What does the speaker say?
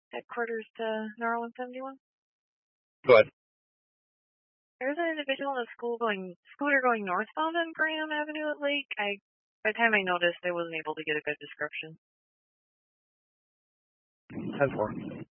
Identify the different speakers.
Speaker 1: headquarters to Nara 171.
Speaker 2: Go ahead.
Speaker 1: There's an individual in a scooter going northbound on Graham Avenue at Lake. By the time I noticed, I wasn't able to get a good description.
Speaker 2: 10-4.